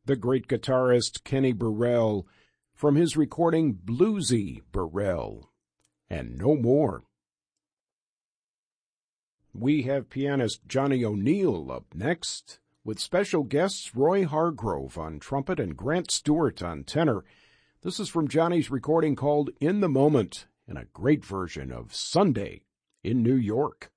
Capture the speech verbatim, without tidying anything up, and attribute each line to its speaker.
Speaker 1: the great guitarist Kenny Burrell, from his recording Bluesy Burrell, and No More. We have pianist Johnny O'Neill up next, with special guests Roy Hargrove on trumpet and Grant Stewart on tenor. This is from Johnny's recording called In the Moment, and a great version of Sunday in New York.